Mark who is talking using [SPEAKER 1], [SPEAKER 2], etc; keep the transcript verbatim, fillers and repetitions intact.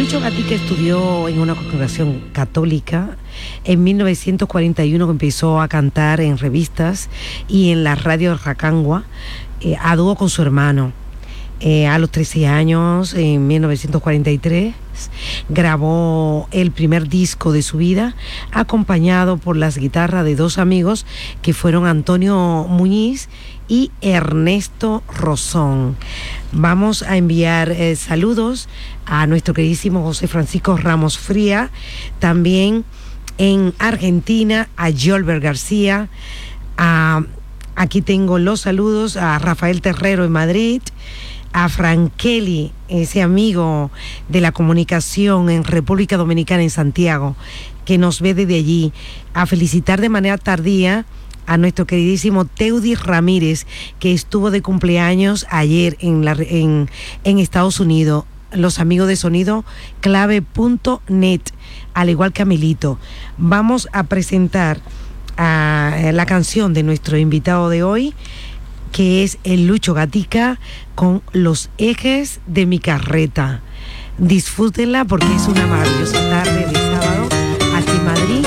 [SPEAKER 1] Lucho Gatica estudió en una congregación católica. En mil novecientos cuarenta y uno empezó a cantar en revistas y en la radio de Racangua, eh, a dúo con su hermano. Eh, a los trece años, en mil novecientos cuarenta y tres, grabó el primer disco de su vida, acompañado por las guitarras de dos amigos que fueron Antonio Muñiz y Ernesto Rosón. Vamos a enviar eh, saludos a nuestro queridísimo José Francisco Ramos Fría, también en Argentina a Yolber García, a, aquí tengo los saludos a Rafael Terrero en Madrid, a Frankeli, ese amigo de la comunicación en República Dominicana, en Santiago, que nos ve desde allí, a felicitar de manera tardía a nuestro queridísimo Teudis Ramírez, que estuvo de cumpleaños ayer en, la, en, en Estados Unidos. Los amigos de sonido clave punto net, al igual que a Milito. Vamos a presentar a la canción de nuestro invitado de hoy, que es el Lucho Gatica, con Los ejes de mi carreta. Disfrútenla porque es una maravillosa tarde de sábado aquí en Madrid.